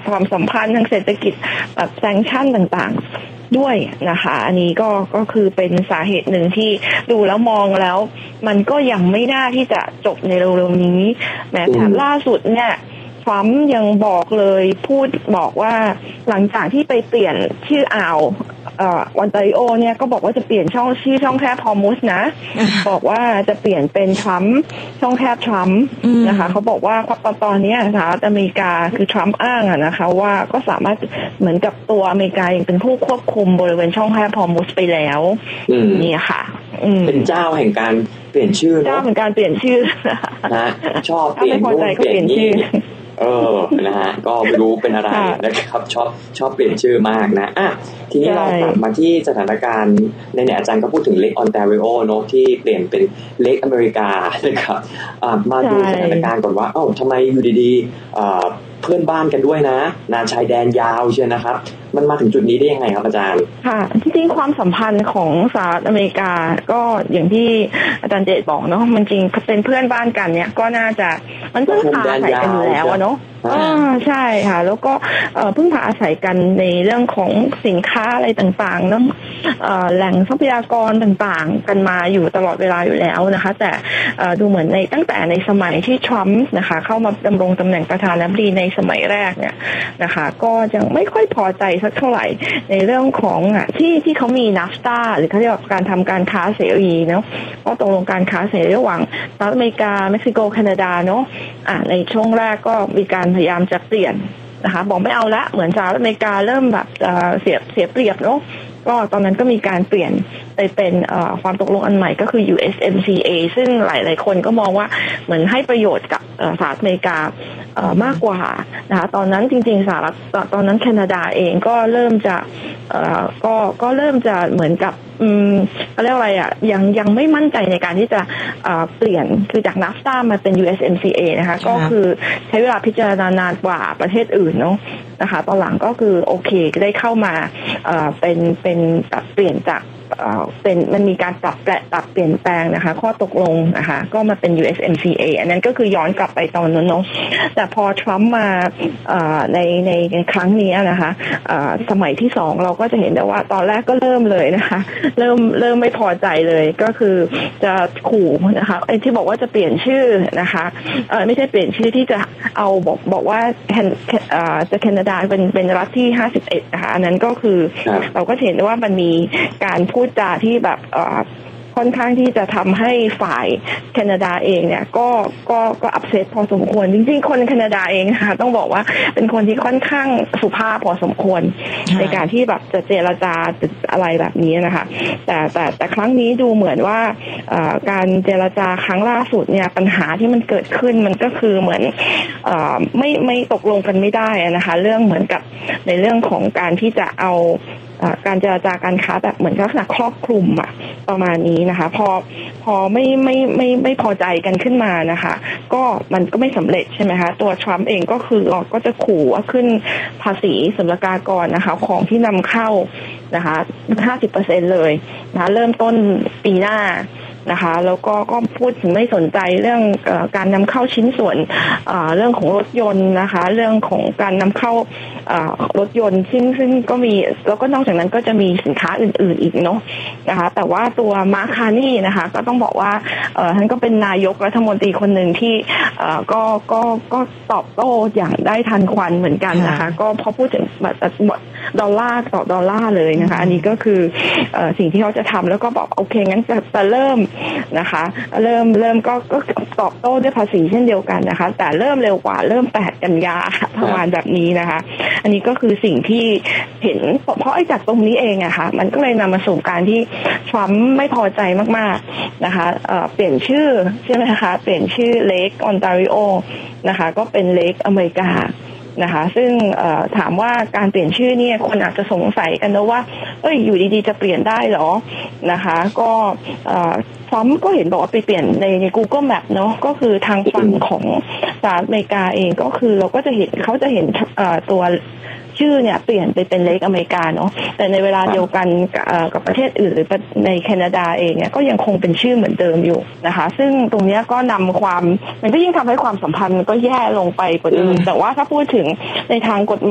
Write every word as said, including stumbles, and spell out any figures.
ความสัมพันธ์ทางเศรษฐกิจแบบแซงชั่นต่างๆด้วยนะคะอันนี้ก็ก็คือเป็นสาเหตุหนึ่งที่ดูแล้วมองแล้วมันก็ยังไม่น่าที่จะจบในเร็วๆนี้แม้แต่ล่าสุดเนี่ยทรัมป์ยังบอกเลยพูดบอกว่าหลังจากที่ไปเปลี่ยนชื่ออ่าวเอ่อวันตาริโอเนี่ยก็บอกว่าจะเปลี่ยนช่องชื่อช่องแคบฮอร์มุสนะ บอกว่าจะเปลี่ยนเป็นทรัมป์ช่องแคบทรัมป์นะคะเขาบอกว่าตอนตอนนี้สหรัฐอเมริกาคือทรัมป์อ้างอะนะคะว่าก็สามารถเหมือนกับตัวอเมริกายังเป็นผู้ควบคุมบริเวณช่องแคบฮอร์มุสไปแล้วนี่ค่ะเป็นเจ้าแห่งการเปลี่ยนชื่อเจ้าแห่งการเปลี่ยนชื่อนะชอบเปลี่ยนนู่นเปลี่ยนนี่เออนะฮะก็ไม่รู้เป็นอะไรนะครับชอบชอบเปลี่ยนชื่อมากนะอ่ะทีนี้เรากลับมาที่สถานการณ์ในเนี่ยอาจารย์ก็พูดถึงเลกออนแทริโอเนาะที่เปลี่ยนเป็นเลกอเมริกานะครับอ่ามาดูสถานการณ์ก่อนว่าเอ้าทำไมอยู่ดีๆอ่าเพื่อนบ้านกันด้วยนะนาชายแดนยาวเชียวนะครับมันมาถึงจุดนี้ได้ยังไงครับอาจารย์ค่ะจริงๆความสัมพันธ์ของสหรัฐอเมริกาก็อย่างที่อาจารย์เจตบอกเนาะมันจริงเป็นเพื่อนบ้านกันเนี่ยก็น่าจะมันเพิ่งพาอาศัยกันอยู่แล้วเนาะอ่าใช่ค่ะแล้วก็เพิ่งพาอาศัยกันในเรื่องของสินค้าอะไรต่างๆเนาะแหล่งทรัพยากรต่างๆกันมาอยู่ตลอดเวลาอยู่แล้วนะคะแต่ดูเหมือนในตั้งแต่ในสมัยที่ทรัมป์นะคะเข้ามาดำรงตำแหน่งประธานาธิบดีในสมัยแรกเนี่ยนะคะก็ยังไม่ค่อยพอใจสักเท่าไหร่ในเรื่องของที่ที่เขามีนัฟตาหรือเขาเรียกว่าการทำการค้าเสรีเนาะก็ตกลงการค้าเสรีระหว่างสหรัฐอเมริกาเม็กซิโกแคนาดาเนาะอ่าในช่วงแรกก็มีการพยายามจะเปลี่ยนนะคะบอกไม่เอาละเหมือนสหรัฐอเมริกาเริ่มแบบเสียเสียเปรียบเนาะก็ตอนนั้นก็มีการเปลี่ยนไปเป็นความตกลงอันใหม่ก็คือ ยู เอส เอ็ม ซี เอ ซึ่งหลายๆคนก็มองว่าเหมือนให้ประโยชน์กับสหรัฐอเมริกามากกว่านะคะตอนนั้นจริงๆสหรัฐตอนนั้นแคนาดาเองก็เริ่มจะก็ก็เริ่มจะเหมือนกับอืมเขาเรียกอะไรอ่ะยังยังไม่มั่นใจในการที่จะเปลี่ยนคือจาก นัฟต้า มาเป็น ยู เอส เอ็ม ซี เอ นะคะก็คือใช้เวลาพิจารณานานกว่าประเทศอื่นเนาะนะคะตอนหลังก็คือโอเคได้เข้ามาเป็นเป็นเปลี่ยนจากเป็นมันมีการปรับแปลปรับเปลี่ยนแปลงนะคะข้อตกลงนะคะก็มาเป็น ยู เอส เอ็ม ซี เอ อันนั้นก็คือย้อนกลับไปตอนนั้นเนาะแต่พอทรัมป์มาในในในครั้งนี้นะคะสมัยที่สองเราก็จะเห็นได้ว่าตอนแรกก็เริ่มเลยนะคะเริ่มเริ่มไม่พอใจเลยก็คือจะขู่นะคะไอ้ที่บอกว่าจะเปลี่ยนชื่อนะคะไม่ใช่เปลี่ยนชื่อที่จะเอาบอกบอกว่าจะแคนาดาเป็นเป็นรัฐที่ห้าสิบเอ็ดนะคะอันนั้นก็คือเราก็เห็นได้ว่ามันมีการพูดจาที่แบบค่อนข้างที่จะทำให้ฝ่ายแคนาดาเองเนี่ยก็ก็ก็อัพเซตพอสมควรจริงๆคนแคนาดาเองนะคะต้องบอกว่าเป็นคนที่ค่อนข้างสุภาพพอสมควรในการที่แบบจะเจรจาอะไรแบบนี้นะคะแต่แต่แต่ครั้งนี้ดูเหมือนว่าการเจรจาครั้งล่าสุดเนี่ยปัญหาที่มันเกิดขึ้นมันก็คือเหมือนไม่ไม่ตกลงกันไม่ได้นะคะเรื่องเหมือนกับในเรื่องของการที่จะเอาการเจรจาการค้าแบบเหมือนลักษณะครอบคลุมอะประมาณนี้นะคะพอพอไม่ไม่ไม่ไม่พอใจกันขึ้นมานะคะก็มันก็ไม่สำเร็จใช่ไหมคะตัวทรัมป์เองก็คือก็จะขู่ว่าขึ้นภาษีศุลกากรนะคะของที่นำเข้านะคะ ห้าสิบเปอร์เซ็นต์ เลยนะเริ่มต้นปีหน้านะคะแล้วก็ก็พูดถึงไม่สนใจเรื่องเอ่อการนำเข้าชิ้นส่วนเอ่อเรื่องของรถยนต์นะคะเรื่องของการนำเข้าเอ่อรถยนต์ซึ่งซึ่งก็มีแล้วก็นอกจากนั้นก็จะมีสินค้าอื่นๆอีกเนาะนะคะแต่ว่าตัวมาร์ค คาร์นีนะคะก็ต้องบอกว่าเอ่อท่านก็เป็นนายกรัฐมนตรีคนหนึ่งที่เอ่อก็ก็ก็ตอบโต้อย่างได้ทันควันเหมือนกันนะคะก็พอพูดถึงดอลลาร์ต่อดอลลาร์เลยนะคะอันนี้ก็คือเอ่อสิ่งที่เขาจะทำแล้วก็บอกโอเคงั้นจะจะเริ่มนะคะเริ่มเริ่มก็ก็ตอบโต้ด้วยภาษีเช่นเดียวกันนะคะแต่เริ่มเร็วกว่าเริ่มแปดกันยาประมาณแบบนี้นะคะอันนี้ก็คือสิ่งที่เห็นเพราะไอ้จากตรงนี้เองอะค่ะมันก็เลยนำมาสู่การที่ทรัมป์ไม่พอใจมากๆนะคะเอ่อเปลี่ยนชื่อใช่ไหมคะเปลี่ยนชื่อเลกออนตาริโอนะคะก็เป็นเลกอเมริกานะคะซึ่งถามว่าการเปลี่ยนชื่อเนี่ยคนอาจจะสงสัยกันนะว่าเอ้ยอยู่ดีๆจะเปลี่ยนได้เหรอนะคะก็ทรัมป์ก็เห็นบอกว่าไปเปลี่ยนในใน Google Map เนาะก็คือทางฝั่งของสหรัฐอเมริกาเองก็คือเราก็จะเห็นเขาจะเห็นตัวชื่อเนี่ยเปลี่ยนไปเป็นเลกอเมริกาเนาะแต่ในเวลาเดียวกันกับประเทศอื่นหรือในแคนาดาเองเนี่ยก็ยังคงเป็นชื่อเหมือนเดิมอยู่นะคะซึ่งตรงนี้ก็นำความมันก็ยิ่งทำให้ความสัมพันธ์มันก็แย่ลงไปกว่าเดิมแต่ว่าถ้าพูดถึงในทางกฎหมาย